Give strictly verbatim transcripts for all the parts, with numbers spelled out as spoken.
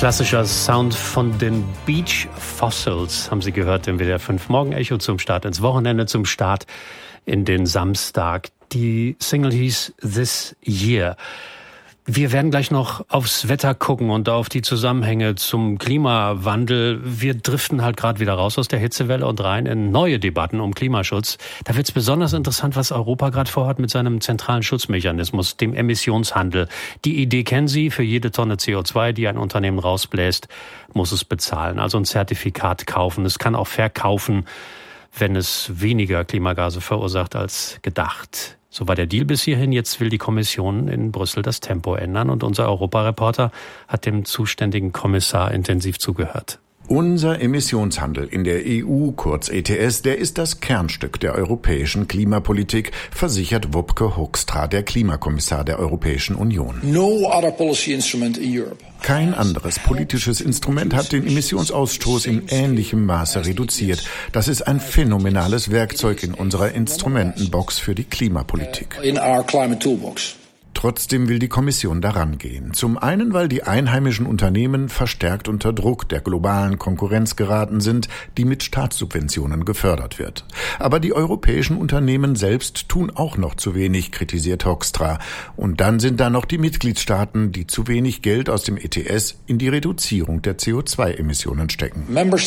Klassischer Sound von den Beach Fossils haben Sie gehört im W D R fünf Morgen-Echo zum Start ins Wochenende, zum Start in den Samstag. Die Single hieß This Year. Wir werden gleich noch aufs Wetter gucken und auf die Zusammenhänge zum Klimawandel. Wir driften halt gerade wieder raus aus der Hitzewelle und rein in neue Debatten um Klimaschutz. Da wird es besonders interessant, was Europa gerade vorhat mit seinem zentralen Schutzmechanismus, dem Emissionshandel. Die Idee kennen Sie, für jede Tonne C O zwei, die ein Unternehmen rausbläst, muss es bezahlen. Also ein Zertifikat kaufen. Es kann auch verkaufen, wenn es weniger Klimagase verursacht als gedacht. So war der Deal bis hierhin. Jetzt will die Kommission in Brüssel das Tempo ändern. Und unser Europareporter hat dem zuständigen Kommissar intensiv zugehört. Unser Emissionshandel in der E U, kurz E T S, der ist das Kernstück der europäischen Klimapolitik, versichert Wopke Hoekstra, der Klimakommissar der Europäischen Union. No other policy instrument in Europe. Kein anderes politisches Instrument hat den Emissionsausstoß in ähnlichem Maße reduziert. Das ist ein phänomenales Werkzeug in unserer Instrumentenbox für die Klimapolitik. In our climate toolbox. Trotzdem will die Kommission daran gehen. Zum einen, weil die einheimischen Unternehmen verstärkt unter Druck der globalen Konkurrenz geraten sind, die mit Staatssubventionen gefördert wird. Aber die europäischen Unternehmen selbst tun auch noch zu wenig, kritisiert Hoekstra. Und dann sind da noch die Mitgliedstaaten, die zu wenig Geld aus dem E T S in die Reduzierung der C O zwei Emissionen stecken.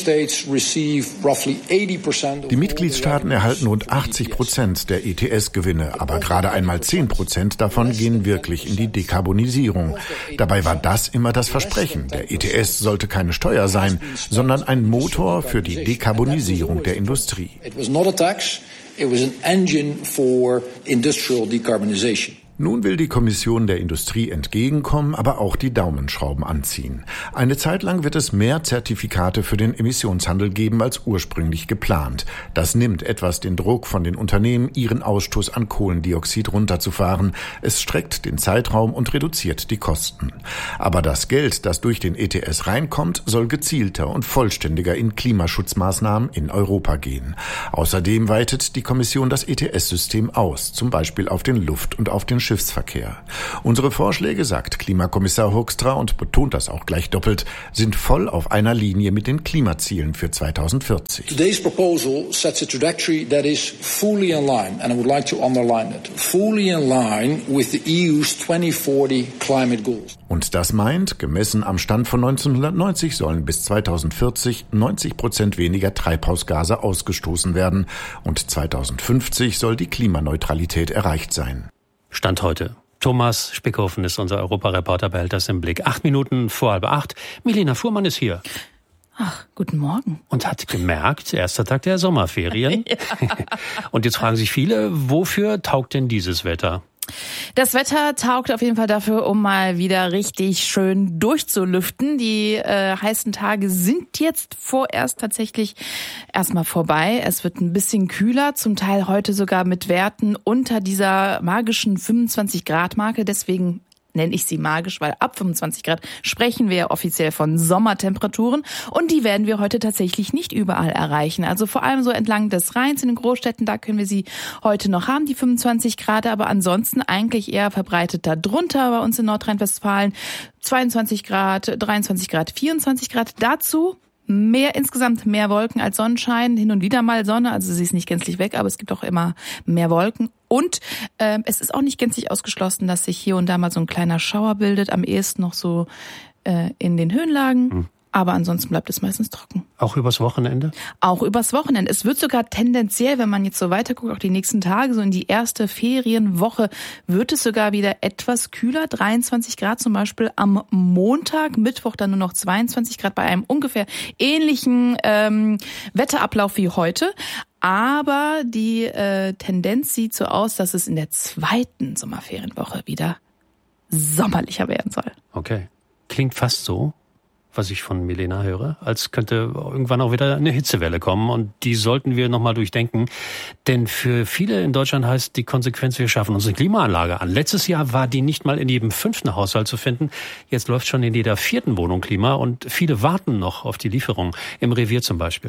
Die Mitgliedstaaten erhalten rund achtzig Prozent der E T S-Gewinne, aber gerade einmal zehn Prozent davon gehen wirklich in die Dekarbonisierung. Dabei war das immer das Versprechen. Der E T S sollte keine Steuer sein, sondern ein Motor für die Dekarbonisierung der Industrie. It was not a tax, it was an engine for industrial decarbonization. Nun will die Kommission der Industrie entgegenkommen, aber auch die Daumenschrauben anziehen. Eine Zeit lang wird es mehr Zertifikate für den Emissionshandel geben als ursprünglich geplant. Das nimmt etwas den Druck von den Unternehmen, ihren Ausstoß an Kohlendioxid runterzufahren. Es streckt den Zeitraum und reduziert die Kosten. Aber das Geld, das durch den E T S reinkommt, soll gezielter und vollständiger in Klimaschutzmaßnahmen in Europa gehen. Außerdem weitet die Kommission das E T S-System aus, zum Beispiel auf den Luft- und auf den Schiffsverkehr. Unsere Vorschläge, sagt Klimakommissar Hoekstra und betont das auch gleich doppelt, sind voll auf einer Linie mit den Klimazielen für zweitausendvierzig. Today's proposal sets a trajectory that is fully in line, and I would like to underline it, fully in line with the E U's twenty forty climate goals. Und das meint, gemessen am Stand von neunzehnhundertneunzig sollen bis zweitausendvierzig neunzig Prozent weniger Treibhausgase ausgestoßen werden und zweitausendfünfzig soll die Klimaneutralität erreicht sein. Stand heute. Thomas Spickhofen ist unser Europareporter, behält das im Blick. Acht Minuten vor halb acht. Milena Fuhrmann ist hier. Ach, guten Morgen. Und hat gemerkt, erster Tag der Sommerferien. Ja. Und jetzt fragen sich viele, wofür taugt denn dieses Wetter? Das Wetter taugt auf jeden Fall dafür, um mal wieder richtig schön durchzulüften. Die äh, heißen Tage sind jetzt vorerst tatsächlich erstmal vorbei. Es wird ein bisschen kühler, zum Teil heute sogar mit Werten unter dieser magischen fünfundzwanzig Grad Marke. Deswegen nenne ich sie magisch, weil ab fünfundzwanzig Grad sprechen wir ja offiziell von Sommertemperaturen und die werden wir heute tatsächlich nicht überall erreichen. Also vor allem so entlang des Rheins in den Großstädten, da können wir sie heute noch haben, die fünfundzwanzig Grad, aber ansonsten eigentlich eher verbreitet da drunter bei uns in Nordrhein-Westfalen. zweiundzwanzig Grad, dreiundzwanzig Grad, vierundzwanzig Grad. Dazu mehr, insgesamt mehr Wolken als Sonnenschein, hin und wieder mal Sonne, also sie ist nicht gänzlich weg, aber es gibt auch immer mehr Wolken. Und äh, es ist auch nicht gänzlich ausgeschlossen, dass sich hier und da mal so ein kleiner Schauer bildet, am ehesten noch so äh, in den Höhenlagen. Hm. Aber ansonsten bleibt es meistens trocken. Auch übers Wochenende? Auch übers Wochenende. Es wird sogar tendenziell, wenn man jetzt so weiterguckt, auch die nächsten Tage, so in die erste Ferienwoche, wird es sogar wieder etwas kühler. dreiundzwanzig Grad zum Beispiel am Montag, Mittwoch dann nur noch zweiundzwanzig Grad bei einem ungefähr ähnlichen ähm, Wetterablauf wie heute. Aber die äh, Tendenz sieht so aus, dass es in der zweiten Sommerferienwoche wieder sommerlicher werden soll. Okay. Klingt fast so, was ich von Milena höre, als könnte irgendwann auch wieder eine Hitzewelle kommen und die sollten wir nochmal durchdenken. Denn für viele in Deutschland heißt die Konsequenz, wir schaffen unsere Klimaanlage an. Letztes Jahr war die nicht mal in jedem fünften Haushalt zu finden. Jetzt läuft schon in jeder vierten Wohnung Klima und viele warten noch auf die Lieferung, im Revier zum Beispiel.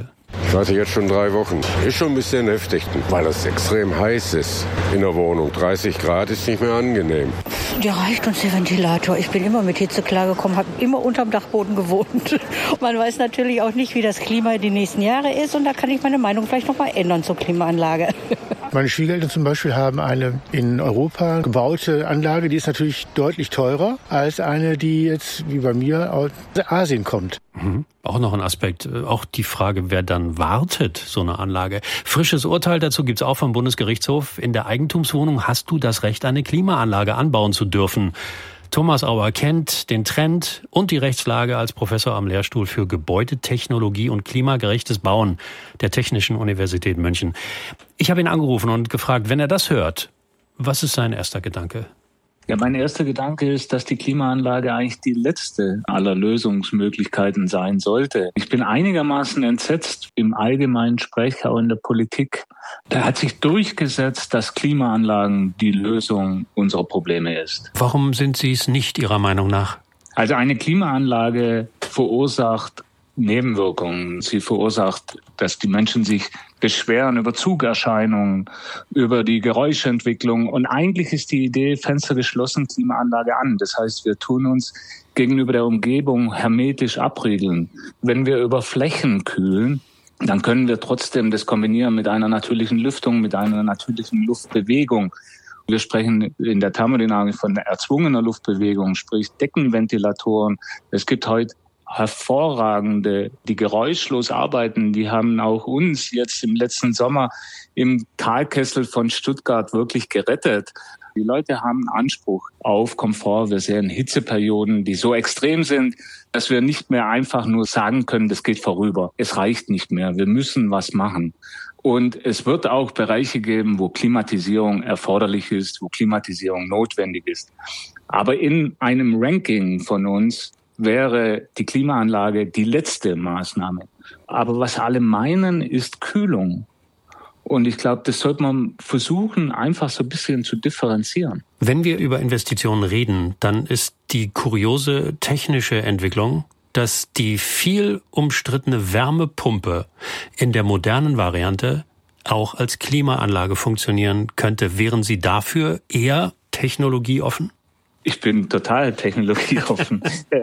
Warte jetzt schon drei Wochen. Ist schon ein bisschen heftig, weil es extrem heiß ist in der Wohnung. dreißig Grad ist nicht mehr angenehm. Der reicht uns, der Ventilator. Ich bin immer mit Hitze klargekommen, habe immer unterm Dachboden gewohnt. Man weiß natürlich auch nicht, wie das Klima die nächsten Jahre ist. Und da kann ich meine Meinung vielleicht noch mal ändern zur Klimaanlage. Meine Schwiegereltern zum Beispiel haben eine in Europa gebaute Anlage, die ist natürlich deutlich teurer als eine, die jetzt wie bei mir aus Asien kommt. Mhm. Auch noch ein Aspekt, auch die Frage, wer dann wartet, so eine Anlage. Frisches Urteil dazu gibt's auch vom Bundesgerichtshof. In der Eigentumswohnung hast du das Recht, eine Klimaanlage anbauen zu dürfen. Thomas Auer kennt den Trend und die Rechtslage als Professor am Lehrstuhl für Gebäudetechnologie und klimagerechtes Bauen der Technischen Universität München. Ich habe ihn angerufen und gefragt, wenn er das hört, was ist sein erster Gedanke? Ja, mein erster Gedanke ist, dass die Klimaanlage eigentlich die letzte aller Lösungsmöglichkeiten sein sollte. Ich bin einigermaßen entsetzt im allgemeinen Sprech, auch in der Politik. Da hat sich durchgesetzt, dass Klimaanlagen die Lösung unserer Probleme ist. Warum sind Sie es nicht Ihrer Meinung nach? Also eine Klimaanlage verursacht Nebenwirkungen. Sie verursacht, dass die Menschen sich beschweren über Zugerscheinungen, über die Geräuschentwicklung. Und eigentlich ist die Idee Fenster geschlossen, Klimaanlage an. Das heißt, wir tun uns gegenüber der Umgebung hermetisch abriegeln. Wenn wir über Flächen kühlen, dann können wir trotzdem das kombinieren mit einer natürlichen Lüftung, mit einer natürlichen Luftbewegung. Wir sprechen in der Thermodynamik von erzwungener Luftbewegung, sprich Deckenventilatoren. Es gibt heute hervorragende, die geräuschlos arbeiten, die haben auch uns jetzt im letzten Sommer im Talkessel von Stuttgart wirklich gerettet. Die Leute haben Anspruch auf Komfort. Wir sehen Hitzeperioden, die so extrem sind, dass wir nicht mehr einfach nur sagen können, das geht vorüber. Es reicht nicht mehr. Wir müssen was machen. Und es wird auch Bereiche geben, wo Klimatisierung erforderlich ist, wo Klimatisierung notwendig ist. Aber in einem Ranking von uns wäre die Klimaanlage die letzte Maßnahme. Aber was alle meinen, ist Kühlung. Und ich glaube, das sollte man versuchen, einfach so ein bisschen zu differenzieren. Wenn wir über Investitionen reden, dann ist die kuriose technische Entwicklung, dass die viel umstrittene Wärmepumpe in der modernen Variante auch als Klimaanlage funktionieren könnte. Wären Sie dafür eher technologieoffen? Ich bin total technologieoffen.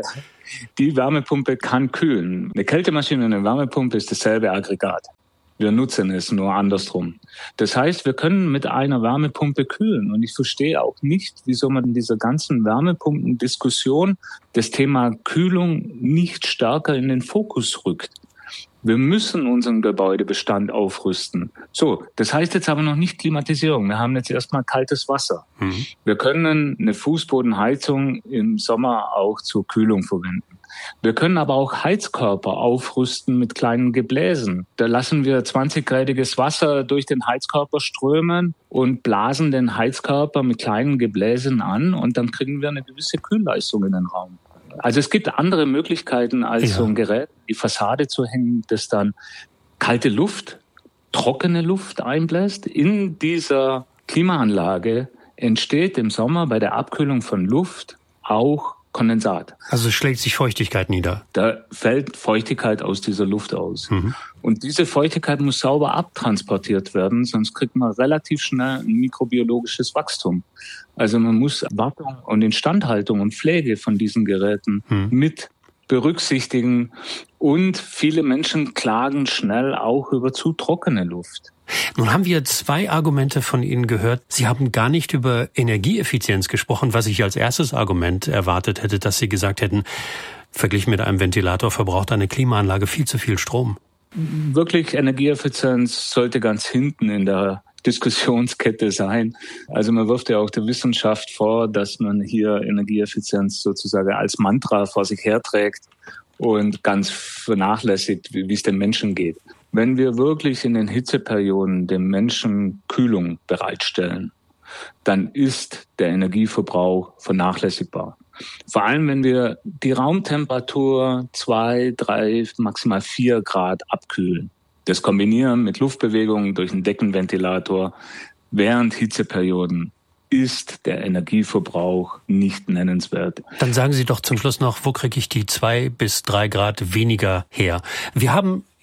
Die Wärmepumpe kann kühlen. Eine Kältemaschine und eine Wärmepumpe ist dasselbe Aggregat. Wir nutzen es nur andersrum. Das heißt, wir können mit einer Wärmepumpe kühlen. Und ich verstehe auch nicht, wieso man in dieser ganzen Wärmepumpendiskussion das Thema Kühlung nicht stärker in den Fokus rückt. Wir müssen unseren Gebäudebestand aufrüsten. So, das heißt jetzt aber noch nicht Klimatisierung. Wir haben jetzt erstmal kaltes Wasser. Mhm. Wir können eine Fußbodenheizung im Sommer auch zur Kühlung verwenden. Wir können aber auch Heizkörper aufrüsten mit kleinen Gebläsen. Da lassen wir zwanzig-gradiges Wasser durch den Heizkörper strömen und blasen den Heizkörper mit kleinen Gebläsen an und dann kriegen wir eine gewisse Kühlleistung in den Raum. Also es gibt andere Möglichkeiten, als ja. so ein Gerät die Fassade zu hängen, das dann kalte Luft, trockene Luft einbläst. In dieser Klimaanlage entsteht im Sommer bei der Abkühlung von Luft auch Kondensat. Also schlägt sich Feuchtigkeit nieder. Da fällt Feuchtigkeit aus dieser Luft aus. Mhm. Und diese Feuchtigkeit muss sauber abtransportiert werden, sonst kriegt man relativ schnell ein mikrobiologisches Wachstum. Also man muss Wartung und Instandhaltung und Pflege von diesen Geräten mhm. mit berücksichtigen. Und viele Menschen klagen schnell auch über zu trockene Luft. Nun haben wir zwei Argumente von Ihnen gehört. Sie haben gar nicht über Energieeffizienz gesprochen, was ich als erstes Argument erwartet hätte, dass Sie gesagt hätten, verglichen mit einem Ventilator verbraucht eine Klimaanlage viel zu viel Strom. Wirklich, Energieeffizienz sollte ganz hinten in der Diskussionskette sein. Also man wirft ja auch der Wissenschaft vor, dass man hier Energieeffizienz sozusagen als Mantra vor sich herträgt und ganz vernachlässigt, wie es den Menschen geht. Wenn wir wirklich in den Hitzeperioden dem Menschen Kühlung bereitstellen, dann ist der Energieverbrauch vernachlässigbar. Vor allem, wenn wir die Raumtemperatur zwei, drei, maximal vier Grad abkühlen. Das kombinieren mit Luftbewegungen durch einen Deckenventilator während Hitzeperioden ist der Energieverbrauch nicht nennenswert. Dann sagen Sie doch zum Schluss noch, wo kriege ich die zwei bis drei Grad weniger her? Wir haben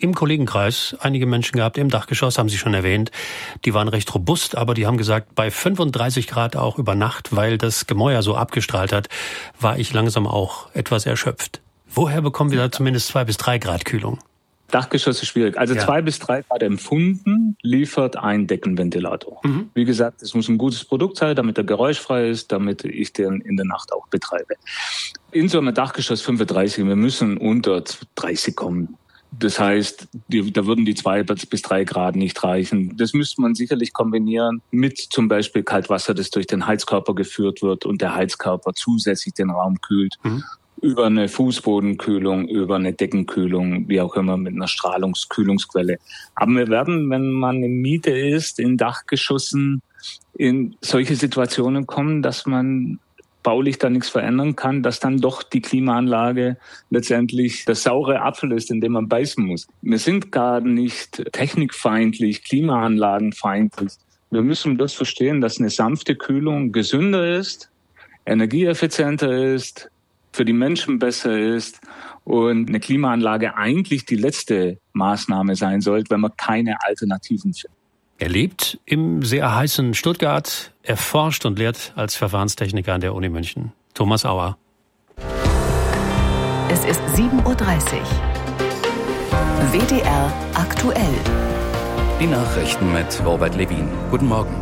im Kollegenkreis einige Menschen gehabt, im Dachgeschoss, haben Sie schon erwähnt. Die waren recht robust, aber die haben gesagt, bei fünfunddreißig Grad auch über Nacht, weil das Gemäuer so abgestrahlt hat, war ich langsam auch etwas erschöpft. Woher bekommen wir da zumindest zwei bis drei Grad Kühlung? Dachgeschoss ist schwierig. Also ja. zwei bis drei Grad empfunden liefert ein Deckenventilator. Mhm. Wie gesagt, es muss ein gutes Produkt sein, damit er geräuschfrei ist, damit ich den in der Nacht auch betreibe. In so einem Dachgeschoss fünfunddreißig, wir müssen unter dreißig kommen. Das heißt, die, da würden die zwei bis drei Grad nicht reichen. Das müsste man sicherlich kombinieren mit zum Beispiel Kaltwasser, das durch den Heizkörper geführt wird und der Heizkörper zusätzlich den Raum kühlt. Mhm. Über eine Fußbodenkühlung, über eine Deckenkühlung, wie auch immer, mit einer Strahlungskühlungsquelle. Aber wir werden, wenn man in Miete ist, in Dachgeschossen, in solche Situationen kommen, dass man baulich da nichts verändern kann, dass dann doch die Klimaanlage letztendlich der saure Apfel ist, in dem man beißen muss. Wir sind gar nicht technikfeindlich, klimaanlagenfeindlich. Wir müssen bloß verstehen, dass eine sanfte Kühlung gesünder ist, energieeffizienter ist, für die Menschen besser ist und eine Klimaanlage eigentlich die letzte Maßnahme sein sollte, wenn man keine Alternativen findet. Er lebt im sehr heißen Stuttgart, er forscht und lehrt als Verfahrenstechniker an der Uni München. Thomas Auer. Es ist sieben Uhr dreißig. W D R aktuell. Die Nachrichten mit Robert Levin. Guten Morgen.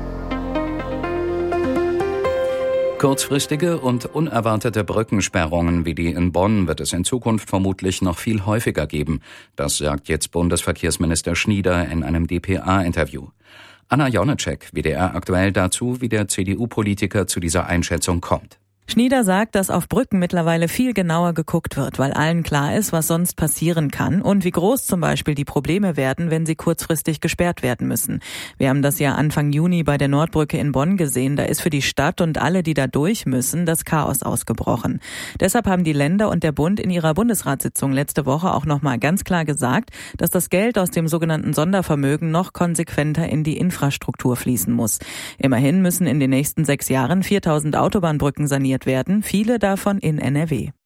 Kurzfristige und unerwartete Brückensperrungen wie die in Bonn wird es in Zukunft vermutlich noch viel häufiger geben. Das sagt jetzt Bundesverkehrsminister Schnieder in einem D P A-Interview. Anna Jonetschek, W D R aktuell dazu, wie der C D U-Politiker zu dieser Einschätzung kommt. Schnieder sagt, dass auf Brücken mittlerweile viel genauer geguckt wird, weil allen klar ist, was sonst passieren kann und wie groß zum Beispiel die Probleme werden, wenn sie kurzfristig gesperrt werden müssen. Wir haben das ja Anfang Juni bei der Nordbrücke in Bonn gesehen. Da ist für die Stadt und alle, die da durch müssen, das Chaos ausgebrochen. Deshalb haben die Länder und der Bund in ihrer Bundesratssitzung letzte Woche auch nochmal ganz klar gesagt, dass das Geld aus dem sogenannten Sondervermögen noch konsequenter in die Infrastruktur fließen muss. Immerhin müssen in den nächsten sechs Jahren viertausend Autobahnbrücken saniert werden, viele davon in N R W.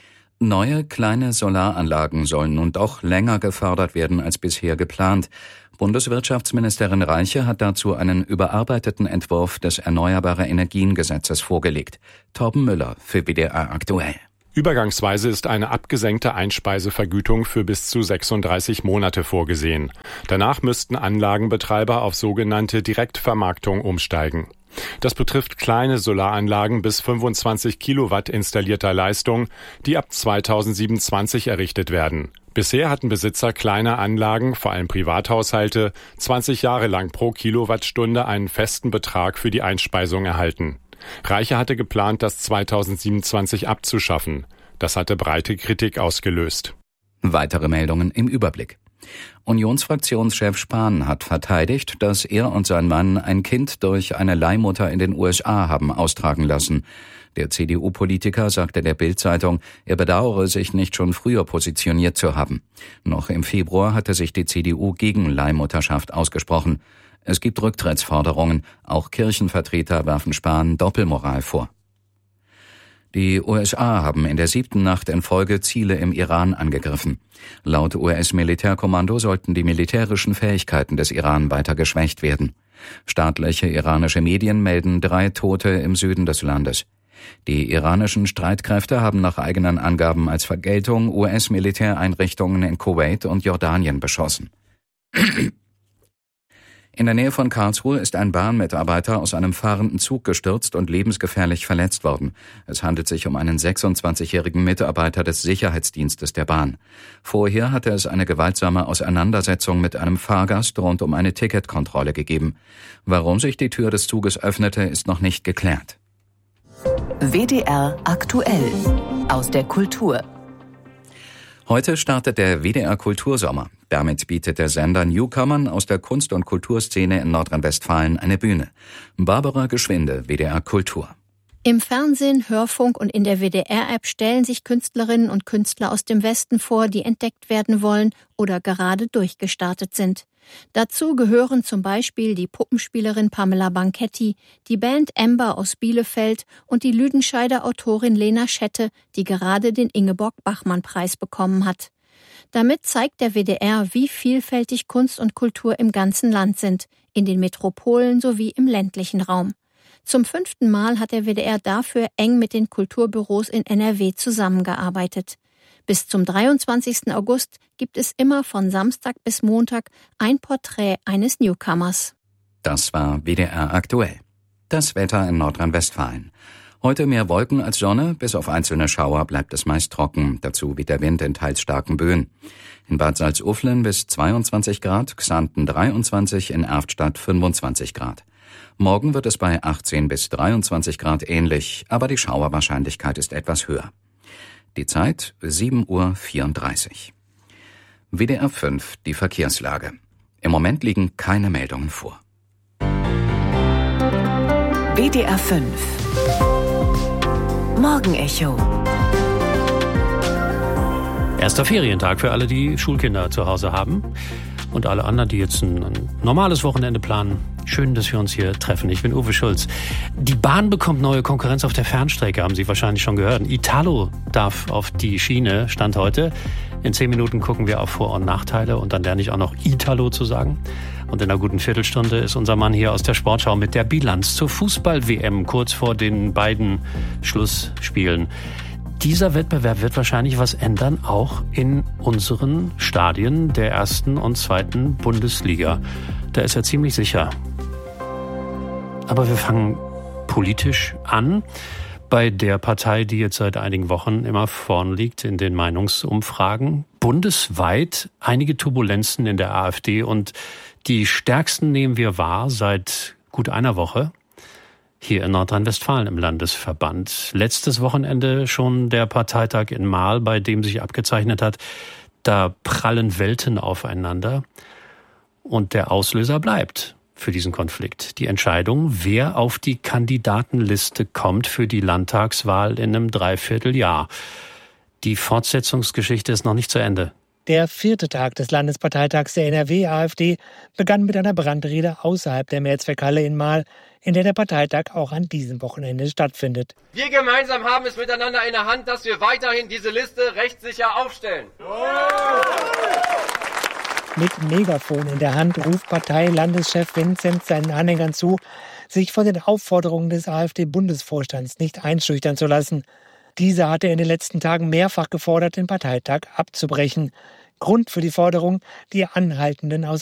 Neue kleine Solaranlagen sollen nun doch länger gefördert werden als bisher geplant. Bundeswirtschaftsministerin Reiche hat dazu einen überarbeiteten Entwurf des Erneuerbare-Energien-Gesetzes vorgelegt. Torben Müller für W D R aktuell. Übergangsweise ist eine abgesenkte Einspeisevergütung für bis zu sechsunddreißig Monate vorgesehen. Danach müssten Anlagenbetreiber auf sogenannte Direktvermarktung umsteigen. Das betrifft kleine Solaranlagen bis fünfundzwanzig Kilowatt installierter Leistung, die ab zweitausendsiebenundzwanzig errichtet werden. Bisher hatten Besitzer kleiner Anlagen, vor allem Privathaushalte, zwanzig Jahre lang pro Kilowattstunde einen festen Betrag für die Einspeisung erhalten. Reiche hatte geplant, das zweitausendsiebenundzwanzig abzuschaffen. Das hatte breite Kritik ausgelöst. Weitere Meldungen im Überblick. Unionsfraktionschef Spahn hat verteidigt, dass er und sein Mann ein Kind durch eine Leihmutter in den U S A haben austragen lassen. Der C D U-Politiker sagte der Bild-Zeitung, er bedauere, sich nicht schon früher positioniert zu haben. Noch im Februar hatte sich die C D U gegen Leihmutterschaft ausgesprochen. Es gibt Rücktrittsforderungen, auch Kirchenvertreter werfen Spahn Doppelmoral vor. Die U S A haben in der siebten Nacht in Folge Ziele im Iran angegriffen. Laut U S-Militärkommando sollten die militärischen Fähigkeiten des Iran weiter geschwächt werden. Staatliche iranische Medien melden drei Tote im Süden des Landes. Die iranischen Streitkräfte haben nach eigenen Angaben als Vergeltung U S-Militäreinrichtungen in Kuwait und Jordanien beschossen. In der Nähe von Karlsruhe ist ein Bahnmitarbeiter aus einem fahrenden Zug gestürzt und lebensgefährlich verletzt worden. Es handelt sich um einen sechsundzwanzigjährigen Mitarbeiter des Sicherheitsdienstes der Bahn. Vorher hatte es eine gewaltsame Auseinandersetzung mit einem Fahrgast rund um eine Ticketkontrolle gegeben. Warum sich die Tür des Zuges öffnete, ist noch nicht geklärt. W D R aktuell aus der Kultur. Heute startet der W D R Kultursommer. Damit bietet der Sender Newcomern aus der Kunst- und Kulturszene in Nordrhein-Westfalen eine Bühne. Barbara Geschwinde, W D R Kultur. Im Fernsehen, Hörfunk und in der W D R-App stellen sich Künstlerinnen und Künstler aus dem Westen vor, die entdeckt werden wollen oder gerade durchgestartet sind. Dazu gehören zum Beispiel die Puppenspielerin Pamela Banketti, die Band Ember aus Bielefeld und die Lüdenscheider Autorin Lena Schette, die gerade den Ingeborg-Bachmann-Preis bekommen hat. Damit zeigt der W D R, wie vielfältig Kunst und Kultur im ganzen Land sind, in den Metropolen sowie im ländlichen Raum. Zum fünften Mal hat der W D R dafür eng mit den Kulturbüros in N R W zusammengearbeitet. Bis zum dreiundzwanzigsten August gibt es immer von Samstag bis Montag ein Porträt eines Newcomers. Das war W D R aktuell. Das Wetter in Nordrhein-Westfalen. Heute mehr Wolken als Sonne, bis auf einzelne Schauer bleibt es meist trocken, dazu weht der Wind in teils starken Böen. In Bad Salzuflen bis zweiundzwanzig Grad, Xanten dreiundzwanzig, in Erftstadt fünfundzwanzig Grad. Morgen wird es bei achtzehn bis dreiundzwanzig Grad ähnlich, aber die Schauerwahrscheinlichkeit ist etwas höher. Die Zeit sieben Uhr vierunddreißig. W D R fünf, die Verkehrslage. Im Moment liegen keine Meldungen vor. W D R fünf Morgenecho. Erster Ferientag für alle, die Schulkinder zu Hause haben. Und alle anderen, die jetzt ein, ein normales Wochenende planen. Schön, dass wir uns hier treffen. Ich bin Uwe Schulz. Die Bahn bekommt neue Konkurrenz auf der Fernstrecke, haben Sie wahrscheinlich schon gehört. Italo darf auf die Schiene, Stand heute. In zehn Minuten gucken wir auf Vor- und Nachteile und dann lerne ich auch noch Italo zu sagen. Und in einer guten Viertelstunde ist unser Mann hier aus der Sportschau mit der Bilanz zur Fußball-W M, kurz vor den beiden Schlussspielen. Dieser Wettbewerb wird wahrscheinlich was ändern, auch in unseren Stadien der ersten und zweiten Bundesliga. Da ist er ziemlich sicher. Aber wir fangen politisch an. Bei der Partei, die jetzt seit einigen Wochen immer vorn liegt in den Meinungsumfragen. Bundesweit einige Turbulenzen in der AfD und die stärksten nehmen wir wahr seit gut einer Woche hier in Nordrhein-Westfalen im Landesverband. Letztes Wochenende schon der Parteitag in Marl, bei dem sich abgezeichnet hat, da prallen Welten aufeinander und der Auslöser bleibt für diesen Konflikt. Die Entscheidung, wer auf die Kandidatenliste kommt für die Landtagswahl in einem Dreivierteljahr. Die Fortsetzungsgeschichte ist noch nicht zu Ende. Der vierte Tag des Landesparteitags der N R W-AfD begann mit einer Brandrede außerhalb der Mehrzweckhalle in Marl, in der der Parteitag auch an diesem Wochenende stattfindet. Wir gemeinsam haben es miteinander in der Hand, dass wir weiterhin diese Liste rechtssicher aufstellen. Mit Megafon in der Hand ruft Parteilandeschef Vinzenz seinen Anhängern zu, sich von den Aufforderungen des AfD-Bundesvorstands nicht einschüchtern zu lassen. Dieser hatte in den letzten Tagen mehrfach gefordert, den Parteitag abzubrechen. Grund für die Forderung die anhaltenden Auseinandersetzungen